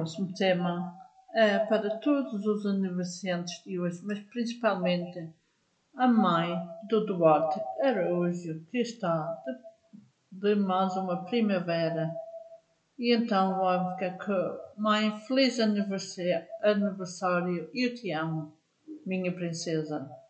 próximo tema é para todos os aniversariantes de hoje, mas principalmente a mãe do Duarte Araújo, que está de mais uma primavera. E então vamos ficar com mãe, feliz aniversário, eu te amo, minha princesa.